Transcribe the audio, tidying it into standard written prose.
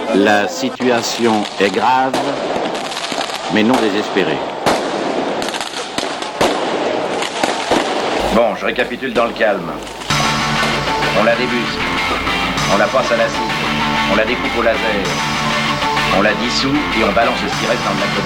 La situation est grave, mais non désespérée. Bon, je récapitule dans le calme. On la débusque, on la passe à l'acide, on la découpe au laser, on la dissout et on balance le styrène dans le lac de